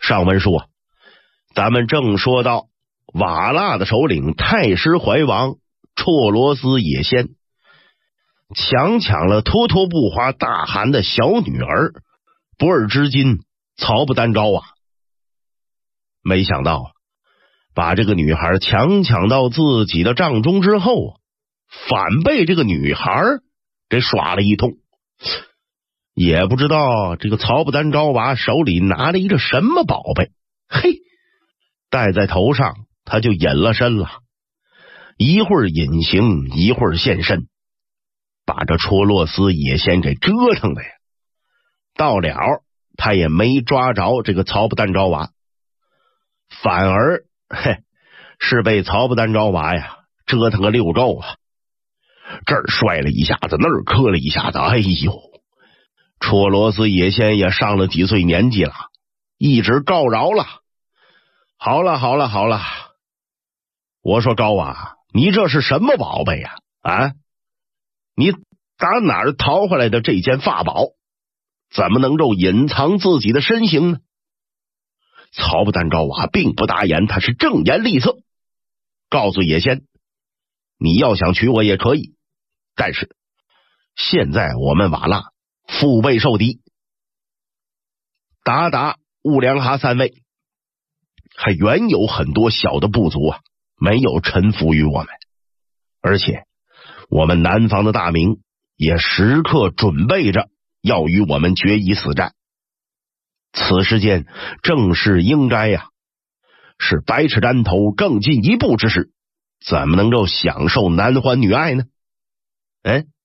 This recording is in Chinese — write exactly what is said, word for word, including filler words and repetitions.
上文书啊，咱们正说到瓦剌的首领太师怀王绰罗斯也先强抢了脱脱不花大汗的小女儿博尔之金曹不丹昭啊。没想到把这个女孩强抢到自己的帐中之后，反被这个女孩给耍了一通。也不知道这个曹不丹昭娃手里拿了一个什么宝贝，嘿，戴在头上他就隐了身了，一会儿隐形一会儿现身，把这绰罗斯也先给折腾的呀。到了他也没抓着这个曹不丹昭娃，反而嘿是被曹不丹昭娃呀折腾个六够了。这儿摔了一下子，那儿磕了一下子，哎呦，绰罗斯也先也上了几岁年纪了，一直告饶了。好了好了好了，我说昭娃，你这是什么宝贝呀？啊，你打哪儿逃回来的这件法宝？怎么能够隐藏自己的身形呢？曹不丹昭娃并不答言，他是正言厉色，告诉也先，你要想娶我也可以，但是现在我们瓦剌腹背受敌，鞑靼、兀良哈三位还原有很多小的部族啊，没有臣服于我们，而且我们南方的大明也时刻准备着要与我们决一死战。此时间正是应该呀、啊，是百尺竿头更进一步之时，怎么能够享受男欢女爱呢？哎，